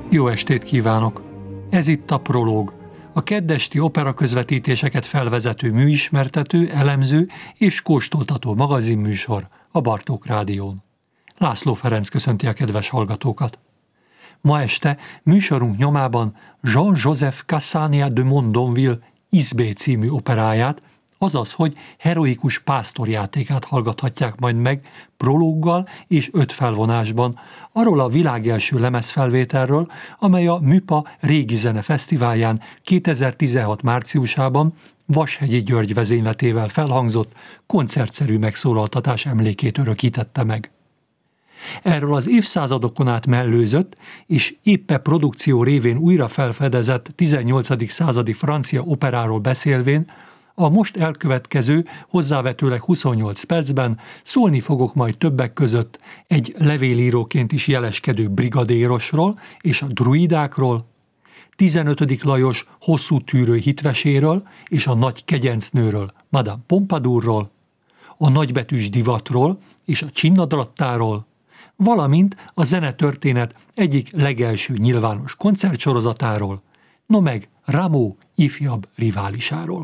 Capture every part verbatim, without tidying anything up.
Jó estét kívánok! Ez itt a Prológ, a keddesti opera közvetítéseket felvezető műismertető, elemző és kóstoltató magazinműsor a Bartók Rádión. László Ferenc köszönti a kedves hallgatókat. Ma este műsorunk nyomában Jean-Joseph Cassania de Mondonville Isbé című operáját, azaz, hogy heroikus pásztorjátékát hallgathatják majd meg prológgal és öt felvonásban, arról a világelső lemezfelvételről, amely a Műpa Régi Zene Fesztiválján kétezer-tizenhat márciusában Vashegyi György vezényletével felhangzott koncertszerű megszólaltatás emlékét örökítette meg. Erről az évszázadokon át mellőzött és éppe produkció révén újra felfedezett tizennyolcadik századi francia operáról beszélvén, a most elkövetkező, hozzávetőleg huszonnyolc percben szólni fogok majd többek között egy levélíróként is jeleskedő brigadérosról és a druidákról, tizenötödik Lajos hosszú tűrő hitveséről és a nagy kegyencnőről, Madame Pompadourról, a nagybetűs divatról és a csinnadrattáról, valamint a zenetörténet egyik legelső nyilvános koncertsorozatáról, no meg Rameau ifjabb riválisáról.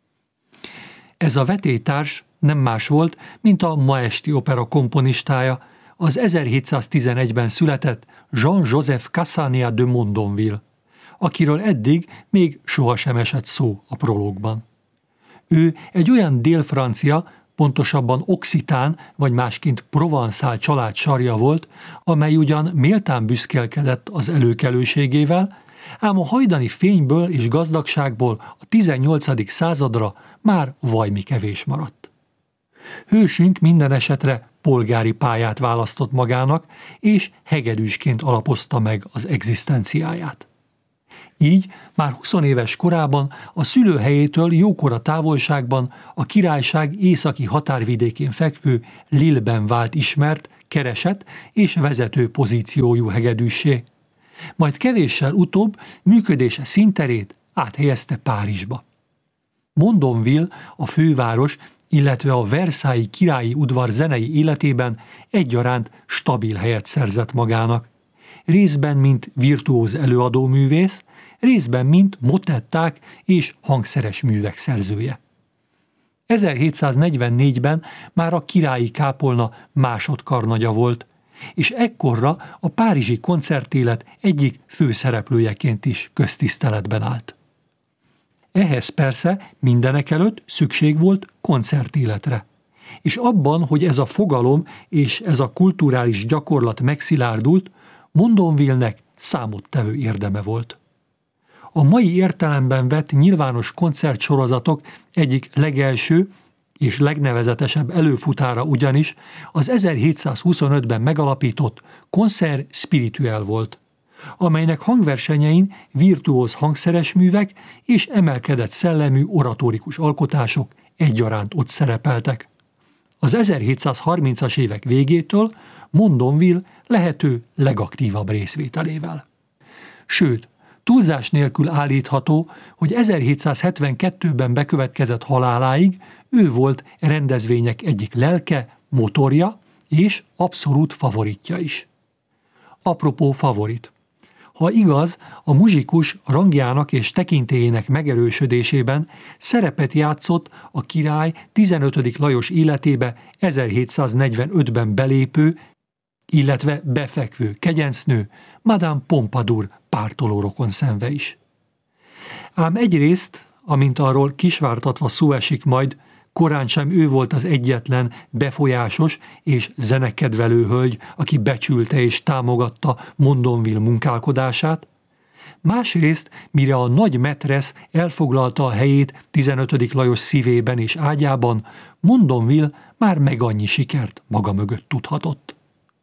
Ez a vetélytárs nem más volt, mint a ma esti opera komponistája, az ezerhétszáztizenegyben született Jean-Joseph Cassania de Mondonville, akiről eddig még sohasem esett szó a prológban. Ő egy olyan dél-francia, pontosabban occitán, vagy másként provanszál család sarja volt, amely ugyan méltán büszkélkedett az előkelőségével, ám a hajdani fényből és gazdagságból a tizennyolcadik századra már vajmi kevés maradt. Hősünk minden esetre polgári pályát választott magának, és hegedűsként alapozta meg az egzisztenciáját. Így már huszonéves korában a szülőhelyétől jókora távolságban a királyság északi határvidékén fekvő Lille-ben vált ismert, keresett és vezető pozíciójú hegedűssé. Majd kevéssel utóbb működése színterét áthelyezte Párizsba. Mondonville a főváros, illetve a Versailles királyi udvar zenei életében egyaránt stabil helyet szerzett magának. Részben mint virtuóz előadóművész, részben mint motetták és hangszeres művek szerzője. ezerhétszáznegyvennégyben már a királyi kápolna másodkarnagya volt, és ekkorra a párizsi koncertélet egyik főszereplőjeként is köztiszteletben állt. Ehhez persze mindenekelőtt szükség volt koncertéletre, és abban, hogy ez a fogalom és ez a kulturális gyakorlat megszilárdult, Mondonville-nek számottevő érdeme volt. A mai értelemben vett nyilvános koncertsorozatok egyik legelső és legnevezetesebb előfutára ugyanis az ezerhétszázhuszonötben megalapított Concert Spirituel volt, amelynek hangversenyein virtuóz hangszeres művek és emelkedett szellemű oratórikus alkotások egyaránt ott szerepeltek. Az ezerhétszázharmincas évek végétől Mondonville lehető legaktívabb részvételével. Sőt, túlzás nélkül állítható, hogy ezerhétszázhetvenkettőben bekövetkezett haláláig ő volt rendezvények egyik lelke, motorja és abszolút favoritja is. Apropó favorit. Ha igaz, a muzsikus rangjának és tekintélyének megerősödésében szerepet játszott a király tizenötödik Lajos életébe ezerhétszáznegyvenötben belépő, illetve befekvő kegyencnő, Madame Pompadour pártoló rokonszenve is. Ám egyrészt, amint arról kisvártatva szó esik majd, korán sem ő volt az egyetlen befolyásos és zenekedvelő hölgy, aki becsülte és támogatta Mondonville munkálkodását. Másrészt, mire a nagy metresz elfoglalta a helyét tizenötödik Lajos szívében és ágyában, Mondonville már meg annyi sikert maga mögött tudhatott.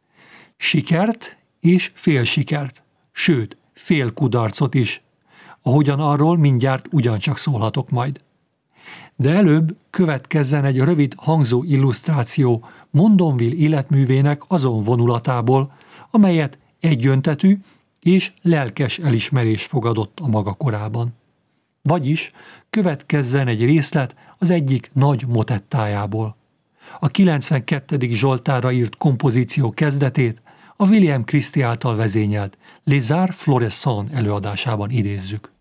Sikert és fél sikert, sőt, fél kudarcot is, ahogyan arról mindjárt ugyancsak szólhatok majd. De előbb következzen egy rövid hangzó illusztráció Mondonville életművének azon vonulatából, amelyet egyöntetű és lelkes elismerés fogadott a maga korában. Vagyis következzen egy részlet az egyik nagy motettájából. A kilencvenkettedik Zsoltárra írt kompozíció kezdetét, a William Christie által vezényelt Les Arts Florissants előadásában idézzük.